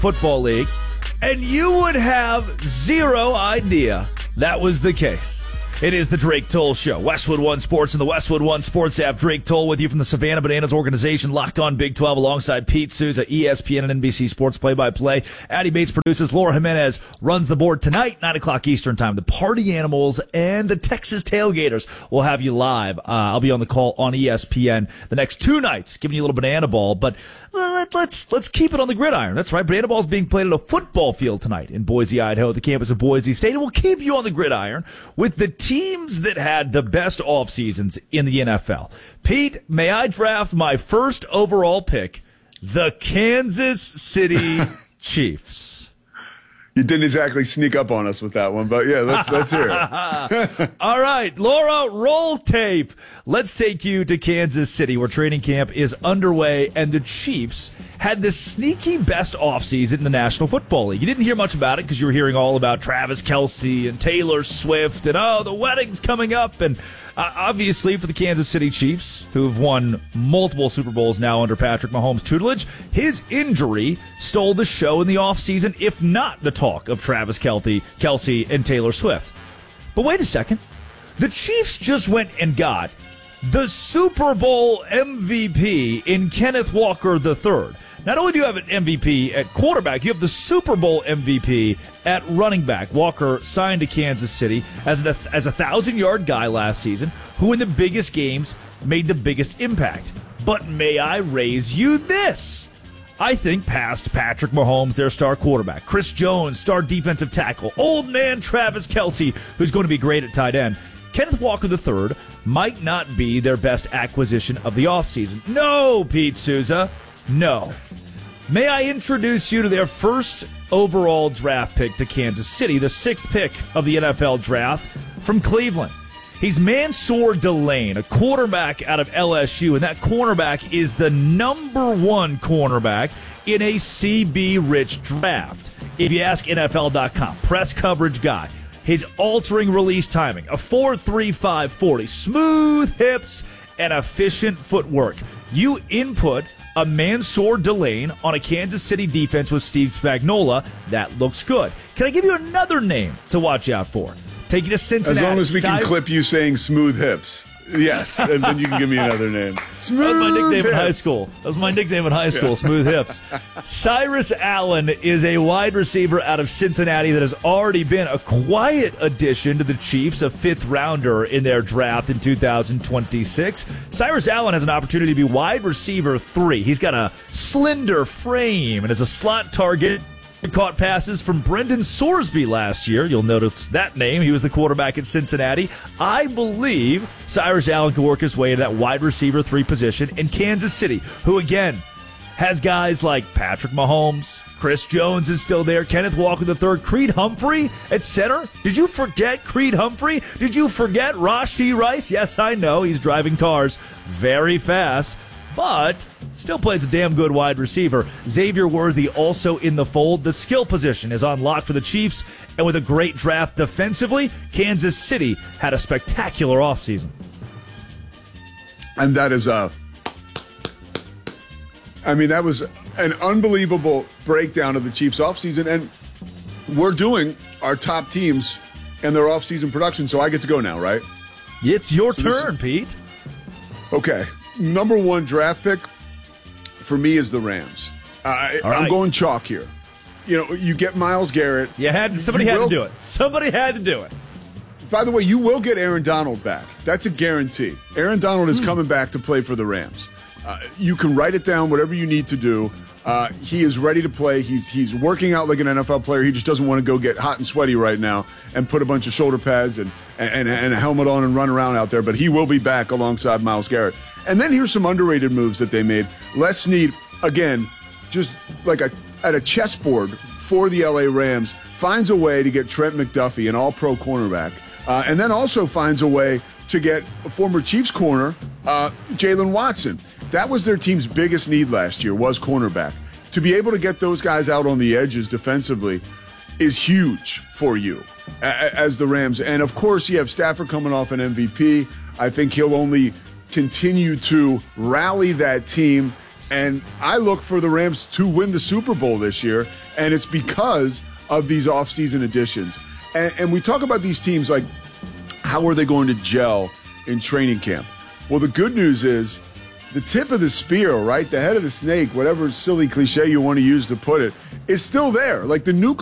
Football League, and you would have zero idea that was the case. It is the Drake Toll Show. Westwood One Sports and the Westwood One Sports app. Drake Toll with you from the Savannah Bananas organization, Locked On Big 12, alongside Pete Souza, ESPN and NBC Sports play-by-play. Addie Bates produces. Laura Jimenez runs the board tonight, 9 o'clock Eastern Time. The Party Animals and the Texas Tailgaters will have you live. I'll be on the call on ESPN the next 2 nights, giving you a little banana ball, but let's keep it on the gridiron. That's right. Banana ball is being played at a football field tonight in Boise, Idaho, at the campus of Boise State. And we'll keep you on the gridiron with the teams that had the best off seasons in the NFL. Pete, may I draft my first overall pick, the Kansas City Chiefs? You didn't exactly sneak up on us with that one, but yeah, let's hear it. All right, Laura, roll tape. Let's take you to Kansas City, where training camp is underway, and the Chiefs had the sneaky best offseason in the National Football League. You didn't hear much about it because you were hearing all about Travis Kelce and Taylor Swift and, the wedding's coming up. And obviously for the Kansas City Chiefs, who have won multiple Super Bowls now under Patrick Mahomes' tutelage, his injury stole the show in the offseason, if not the talk of Travis Kelce and Taylor Swift. But wait a second. The Chiefs just went and got the Super Bowl MVP in Kenneth Walker III. Not only do you have an MVP at quarterback, you have the Super Bowl MVP at running back. Walker signed to Kansas City as a 1,000-yard guy last season, who in the biggest games made the biggest impact. But may I raise you this? I think past Patrick Mahomes, their star quarterback, Chris Jones, star defensive tackle, old man Travis Kelce, who's going to be great at tight end, Kenneth Walker III might not be their best acquisition of the offseason. No, Pete Souza, no. May I introduce you to their first overall draft pick to Kansas City, the 6th pick of the NFL draft from Cleveland. He's Mansour Delane, a quarterback out of LSU, and that cornerback is the number 1 cornerback in a CB-rich draft. If you ask NFL.com, press coverage guy, his altering release timing, a 4.35 40, smooth hips, and efficient footwork. You input a Mansour Delane on a Kansas City defense with Steve Spagnuolo, that looks good. Can I give you another name to watch out for? Take you to Cincinnati. As long as we can clip you saying smooth hips. Yes, and then you can give me another name. Smooth That was my nickname in high school. Smooth Hips. Cyrus Allen is a wide receiver out of Cincinnati that has already been a quiet addition to the Chiefs, a 5th rounder in their draft in 2026. Cyrus Allen has an opportunity to be wide receiver 3. He's got a slender frame and is a slot target. Caught passes from Brendan Sorsby last year. You'll notice that name. He was the quarterback at Cincinnati. I believe Cyrus Allen can work his way into that wide receiver 3 position in Kansas City, who, again, has guys like Patrick Mahomes, Chris Jones is still there, Kenneth Walker III, Creed Humphrey at center. Did you forget Creed Humphrey? Did you forget Rashee Rice? Yes, I know. He's driving cars very fast, but still plays a damn good wide receiver. Xavier Worthy also in the fold. The skill position is on lock for the Chiefs, and with a great draft defensively, Kansas City had a spectacular offseason. And that is that was an unbelievable breakdown of the Chiefs offseason, and we're doing our top teams and their offseason production, so I get to go now, right? It's your turn, Pete. Okay. Number 1 draft pick for me is the Rams. I'm going chalk here. You get Myles Garrett. Somebody had to do it. Somebody had to do it. By the way, you will get Aaron Donald back. That's a guarantee. Aaron Donald is coming back to play for the Rams. You can write it down, whatever you need to do. He is ready to play. He's working out like an NFL player. He just doesn't want to go get hot and sweaty right now and put a bunch of shoulder pads and a helmet on and run around out there. But he will be back alongside Myles Garrett. And then here's some underrated moves that they made. Les Snead, again, just like at a chessboard for the LA Rams, finds a way to get Trent McDuffie, an all-pro cornerback, and then also finds a way to get a former Chiefs corner, Jalen Watson. That was their team's biggest need last year, was cornerback. To be able to get those guys out on the edges defensively is huge for you as the Rams. And, of course, you have Stafford coming off an MVP. I think he'll only continue to rally that team. And I look for the Rams to win the Super Bowl this year, and it's because of these offseason additions. And we talk about these teams like, how are they going to gel in training camp? Well, the good news is the tip of the spear, right, the head of the snake, whatever silly cliche you want to use to put it, is still there. Like the new